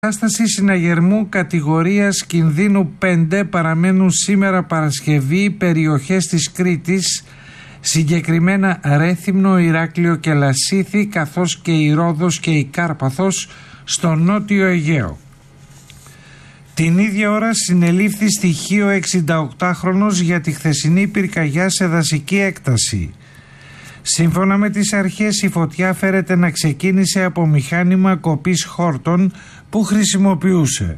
Κατάσταση συναγερμού κατηγορίας κινδύνου 5 παραμένουν σήμερα Παρασκευή περιοχές της Κρήτης, συγκεκριμένα Ρέθυμνο, Ηράκλειο και Λασίθι, καθώς και η Ρόδος και η Κάρπαθος στο νότιο Αιγαίο. Την ίδια ώρα συνελήφθη στοιχείο 68χρονος για τη χθεσινή πυρκαγιά σε δασική έκταση. Σύμφωνα με τις αρχές, η φωτιά φέρεται να ξεκίνησε από μηχάνημα κοπής χόρτων που χρησιμοποιούσε.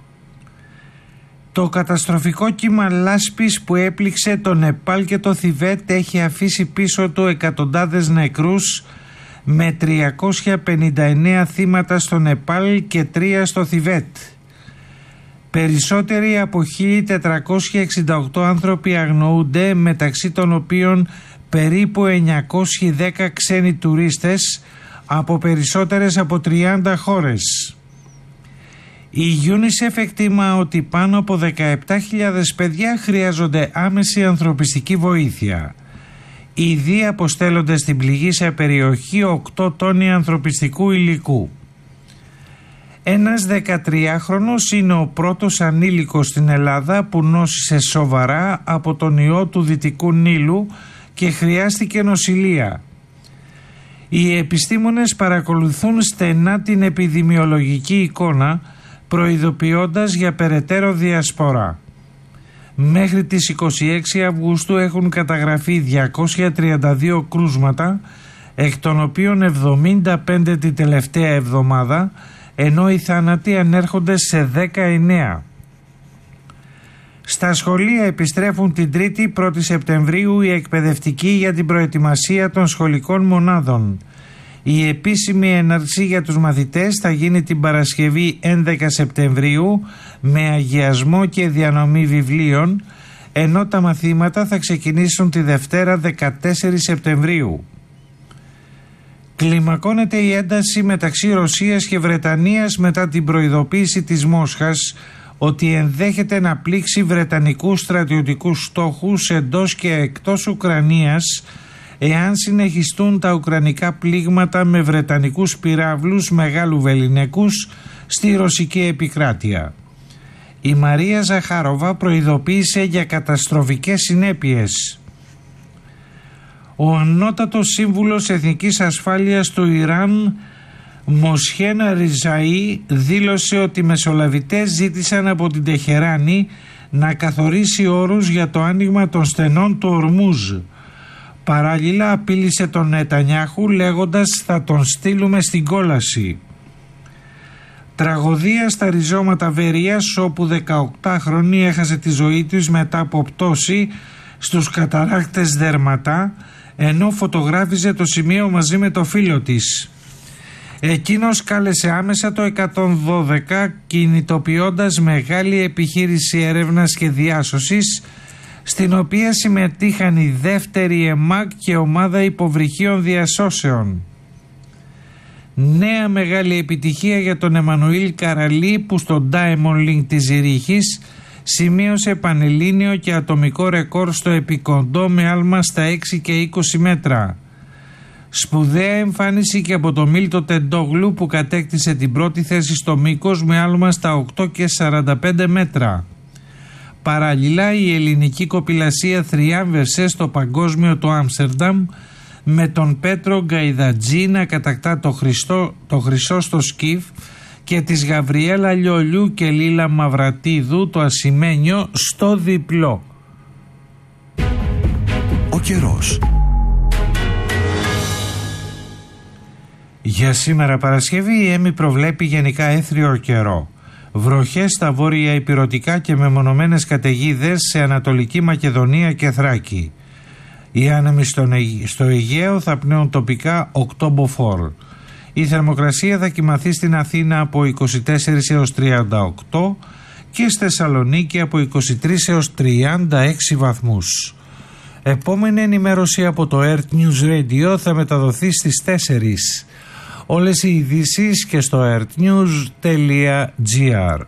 Το καταστροφικό κύμα λάσπης που έπληξε το Νεπάλ και το Θιβέτ έχει αφήσει πίσω του εκατοντάδες νεκρούς, με 359 θύματα στο Νεπάλ και 3 στο Θιβέτ. Περισσότεροι από 1.468 άνθρωποι αγνοούνται, μεταξύ των οποίων περίπου 910 ξένοι τουρίστες από περισσότερες από 30 χώρες. Η UNICEF εκτιμά ότι πάνω από 17.000 παιδιά χρειάζονται άμεση ανθρωπιστική βοήθεια. Ήδη αποστέλλονται στην πληγήσια περιοχή 8 τόνοι ανθρωπιστικού υλικού. Ένας 13χρονος είναι ο πρώτος ανήλικος στην Ελλάδα που νόσησε σοβαρά από τον ιό του Δυτικού Νείλου και χρειάστηκε νοσηλεία. Οι επιστήμονες παρακολουθούν στενά την επιδημιολογική εικόνα, προειδοποιώντας για περαιτέρω διασπορά. Μέχρι τις 26 Αυγούστου έχουν καταγραφεί 232 κρούσματα, εκ των οποίων 75 την τελευταία εβδομάδα, ενώ οι θάνατοι ανέρχονται σε 19. Στα σχολεία επιστρέφουν την 1η Σεπτεμβρίου οι εκπαιδευτικοί για την προετοιμασία των σχολικών μονάδων. Η επίσημη έναρξη για τους μαθητές θα γίνει την Παρασκευή 11 Σεπτεμβρίου με αγιασμό και διανομή βιβλίων, ενώ τα μαθήματα θα ξεκινήσουν τη Δευτέρα 14 Σεπτεμβρίου. Κλιμακώνεται η ένταση μεταξύ Ρωσίας και Βρετανίας μετά την προειδοποίηση της Μόσχας ότι ενδέχεται να πλήξει βρετανικούς στρατιωτικούς στόχους εντός και εκτός Ουκρανίας εάν συνεχιστούν τα ουκρανικά πλήγματα με βρετανικούς πυράβλους μεγάλου βεληνικούς στη ρωσική επικράτεια. Η Μαρία Ζαχάροβα προειδοποίησε για καταστροφικές συνέπειες. Ο ανώτατος σύμβουλος Εθνικής Ασφάλειας του Ιράν, Μοσχένα Ριζαή, δήλωσε ότι οι μεσολαβητές ζήτησαν από την Τεχεράνη να καθορίσει όρους για το άνοιγμα των στενών του Ορμούζ. Παράλληλα απείλησε τον Νετανιάχου λέγοντας «θα τον στείλουμε στην κόλαση». Τραγωδία στα ριζώματα Βερίας, όπου 18χρονη έχασε τη ζωή της μετά από πτώση στους καταράκτες Δερματά, ενώ φωτογράφιζε το σημείο μαζί με το φίλο της. Εκείνος κάλεσε άμεσα το 112, κινητοποιώντας μεγάλη επιχείρηση έρευνας και διάσωσης, στην οποία συμμετείχαν η δεύτερη ΕΜΑΚ και ομάδα υποβρυχίων διασώσεων. Νέα μεγάλη επιτυχία για τον Εμμανουήλ Καραλή, που στο Diamond Link της Ζηρίχης σημείωσε πανελλήνιο και ατομικό ρεκόρ στο επικοντό με άλμα στα 6 και 20 μέτρα. Σπουδαία εμφάνιση και από το Μίλτο Τεντόγλου, που κατέκτησε την πρώτη θέση στο μήκος με άλμα στα 8 και 45 μέτρα. Παράλληλα, η ελληνική κοπηλασία θριάμβευσε στο παγκόσμιο του Άμστερνταμ, με τον Πέτρο Γκαϊδατζή να κατακτά το χρυσό στο σκιφ και της Γαβριέλα Λιολιού και Λίλα Μαυρατίδου το ασημένιο στο διπλό. Ο καιρός. Για σήμερα Παρασκευή η ΕΜΗ προβλέπει γενικά έθριο καιρό. Βροχές στα βόρεια ηπειρωτικά και μεμονωμένες καταιγίδες σε Ανατολική Μακεδονία και Θράκη. Οι άνεμοι στο Αιγαίο θα πνέουν τοπικά 8 μποφόρ. Η θερμοκρασία θα κυμαθεί στην Αθήνα από 24 έως 38 και στη Θεσσαλονίκη από 23 έως 36 βαθμούς. Επόμενη ενημέρωση από το Earth News Radio θα μεταδοθεί στις 4. Όλες οι ειδήσεις και στο earthnews.gr.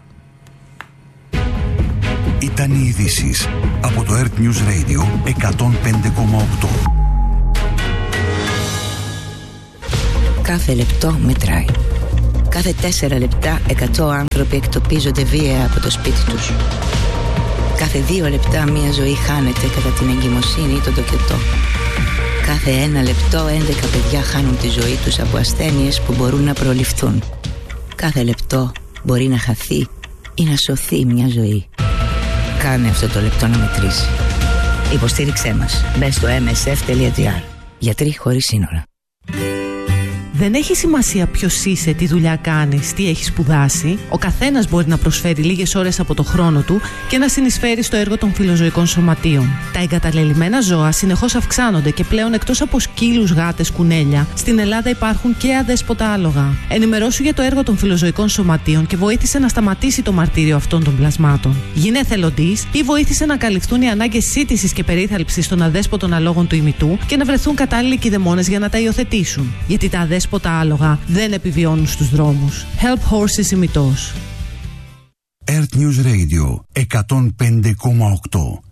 Ήταν οι ειδήσεις από το Earth News Radio 105,8. Κάθε λεπτό μετράει. Κάθε 4 λεπτά 100 άνθρωποι εκτοπίζονται βία από το σπίτι τους. Κάθε 2 λεπτά μία ζωή χάνεται κατά την εγκυμοσύνη ή τον τοκετό. Κάθε 1 λεπτό 11 παιδιά χάνουν τη ζωή τους από ασθένειες που μπορούν να προληφθούν. Κάθε λεπτό μπορεί να χαθεί ή να σωθεί μια ζωή. Κάνε αυτό το λεπτό να μετρήσει. Υποστήριξέ μας. Μπες στο msf.gr. Γιατροί χωρίς σύνορα. Δεν έχει σημασία ποιος είσαι, τι δουλειά κάνεις, τι έχεις σπουδάσει. Ο καθένας μπορεί να προσφέρει λίγες ώρες από το χρόνο του και να συνεισφέρει στο έργο των φιλοζωικών σωματείων. Τα εγκαταλελειμμένα ζώα συνεχώς αυξάνονται και πλέον εκτός από σκύλους, γάτες, κουνέλια, στην Ελλάδα υπάρχουν και αδέσποτα άλογα. Ενημερώσου για το έργο των φιλοζωικών σωματείων και βοήθησε να σταματήσει το μαρτύριο αυτών των πλασμάτων. Γίνε εθελοντής ή βοήθησε να καλυφθούν οι ανάγκες σύτησης και περίθαλψης των αδέσποτων αλόγων του ημιτού και να βρεθούν κατάλληλοι κηδεμόνες για να τα υιοθετήσουν. Γιατί τα αδέσποτα άλογα δεν επιβιώνουν στους δρόμους. Help Horses ημιτός. Earth News Radio 105,8.